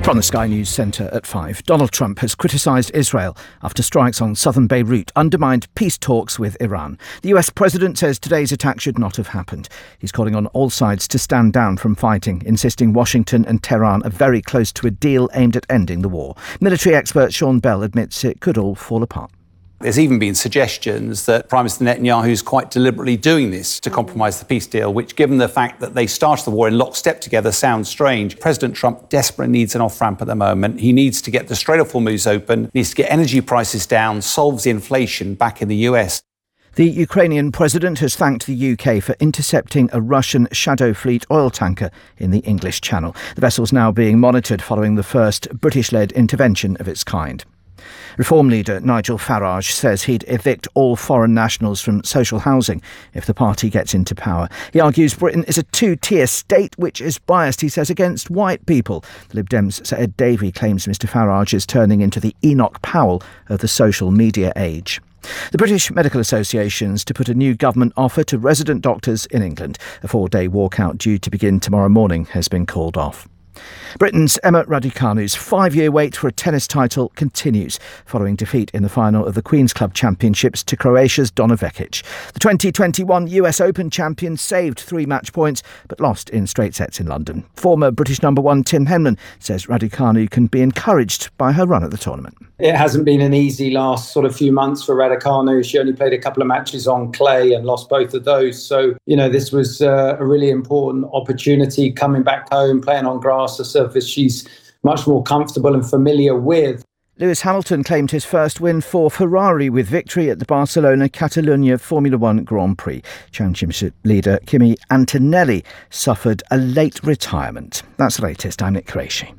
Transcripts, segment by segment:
From the Sky News Centre at 5, Donald Trump has criticised Israel after strikes on southern Beirut undermined peace talks with Iran. The US president says today's attack should not have happened. He's calling on all sides to stand down from fighting, insisting Washington and Tehran are very close to a deal aimed at ending the war. Military expert Sean Bell admits it could all fall apart. There's even been suggestions that Prime Minister Netanyahu is quite deliberately doing this to compromise the peace deal, which, given the fact that they started the war in lockstep together, sounds strange. President Trump desperately needs an off-ramp at the moment. He needs to get the Strait of Hormuz open, needs to get energy prices down, solves the inflation back in the US. The Ukrainian president has thanked the UK for intercepting a Russian Shadow Fleet oil tanker in the English Channel. The vessel's now being monitored following the first British-led intervention of its kind. Reform leader Nigel Farage says he'd evict all foreign nationals from social housing if the party gets into power. He argues Britain is a two-tier state which is biased, he says, against white people. The Lib Dems' Sir Ed Davey claims Mr Farage is turning into the Enoch Powell of the social media age. The British Medical Association's to put a new government offer to resident doctors in England. A 4-day walkout due to begin tomorrow morning has been called off. Britain's Emma Raducanu's 5-year wait for a tennis title continues following defeat in the final of the Queen's Club Championships to Croatia's Donna Vekic. The 2021 US Open champion saved 3 match points but lost in straight sets in London. Former British number 1 Tim Henman says Raducanu can be encouraged by her run at the tournament. It hasn't been an easy last sort of few months for Raducanu. She only played a couple of matches on clay and lost both of those. So, this was a really important opportunity coming back home, playing on grass, a surface she's much more comfortable and familiar with. Lewis Hamilton claimed his first win for Ferrari with victory at the Barcelona-Catalunya Formula One Grand Prix. Championship leader Kimi Antonelli suffered a late retirement. That's the latest. I'm Nick Qureshi.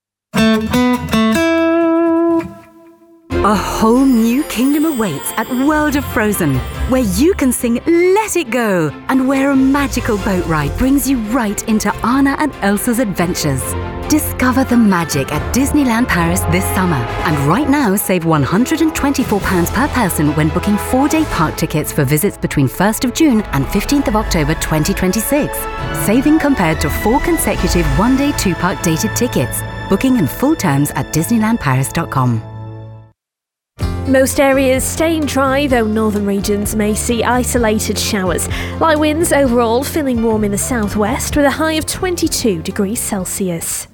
A whole new kingdom awaits at World of Frozen, where you can sing Let It Go, and where a magical boat ride brings you right into Anna and Elsa's adventures. Discover the magic at Disneyland Paris this summer. And right now, save £124 per person when booking 4-day park tickets for visits between 1st of June and 15th of October 2026. Saving compared to 4 consecutive 1-day 2-park dated tickets. Booking and full terms at disneylandparis.com. Most areas staying dry, though northern regions may see isolated showers. Light winds overall, feeling warm in the southwest with a high of 22 degrees Celsius.